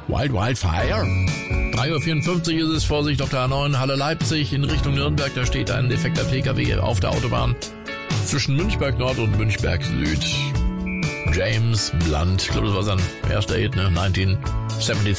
Wild Wild Fire. 3:54 Uhr ist es, Vorsicht auf der A9 Halle Leipzig in Richtung Nürnberg. Da steht ein defekter PKW auf der Autobahn zwischen Münchberg Nord und Münchberg Süd. James Blunt, ich glaube, das war sein erster Hit, ne? 1973.